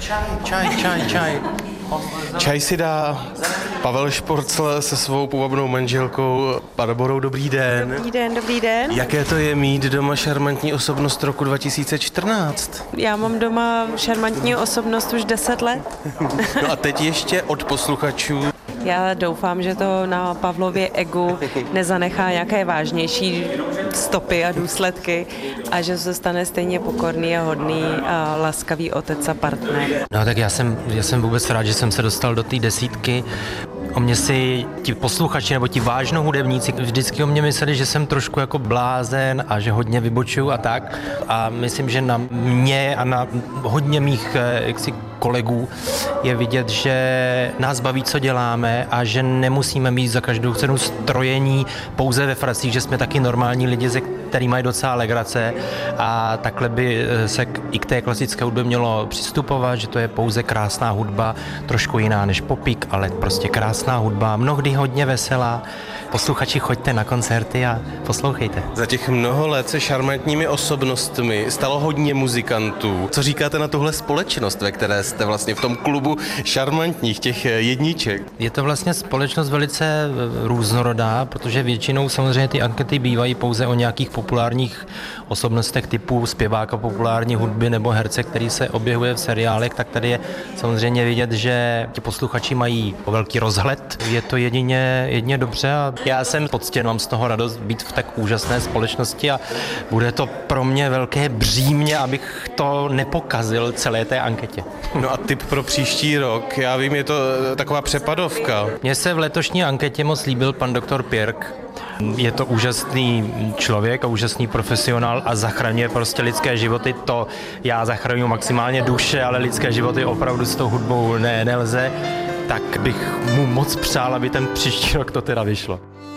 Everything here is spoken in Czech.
Čaj. Čaj si dá Pavel Šporcl se svou půvabnou manželkou Barborou. Dobrý den. Dobrý den. Jaké to je mít doma šarmantní osobnost roku 2014? Já mám doma šarmantní osobnost už 10 let. No a teď ještě od posluchačů. Já doufám, že to na Pavlově egu nezanechá nějaké vážnější stopy a důsledky a že se stane stejně pokorný a hodný a laskavý otec a partner. No tak já jsem vůbec rád, že jsem se dostal do té desítky. O mě si ti posluchači nebo ti vážnou hudebníci vždycky o mě mysleli, že jsem trošku jako blázen a že hodně vybočuju a tak. A myslím, že na mě a na hodně mých kolegů je vidět, že nás baví, co děláme a že nemusíme mít za každou cenu strojení pouze ve fracích, že jsme taky normální lidi, který mají docela legrace a takhle by se i k té klasické hudbě mělo přistupovat, že to je pouze krásná hudba, trošku jiná než popík, ale prostě krásná hudba, mnohdy hodně veselá. Posluchači, choďte na koncerty a poslouchejte. Za těch mnoho let se šarmantními osobnostmi stalo hodně muzikantů. Co říkáte na tuhle společnost, ve které jste vlastně v tom klubu šarmantních, těch jedniček? Je to vlastně společnost velice různorodá, protože většinou samozřejmě ty ankety bývají pouze o nějakých populárních osobnostech typu zpěváka populární hudby nebo herce, který se objevuje v seriálech, tak tady je samozřejmě vidět, že ti posluchači mají velký rozhled. Je to jedině dobře a já jsem poctěn, mám z toho radost být v tak úžasné společnosti a bude to pro mě velké břímě, abych to nepokazil celé té anketě. No a tip pro příští rok, já vím, je to taková přepadovka. Mně se v letošní anketě moc líbil pan doktor Pirk. Je to úžasný člověk a úžasný profesionál a zachraňuje prostě lidské životy. To já zachraňuji maximálně duše, ale lidské životy opravdu s tou hudbou nelze. Tak bych mu moc přál, aby ten příští rok to teda vyšlo.